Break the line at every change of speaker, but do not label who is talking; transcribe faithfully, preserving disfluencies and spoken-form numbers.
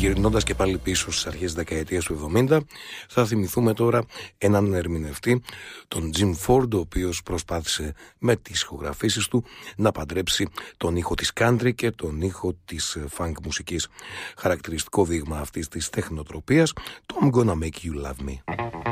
Γυρνώντας και πάλι πίσω στις αρχές της δεκαετίας του εβδομήντα, θα θυμηθούμε τώρα έναν ερμηνευτή, τον Jim Ford, ο οποίος προσπάθησε με τις ηχογραφήσεις του να παντρέψει τον ήχο της country και τον ήχο της funk μουσικής. Χαρακτηριστικό δείγμα αυτής της τεχνοτροπίας, το I'm Gonna Make You Love Me.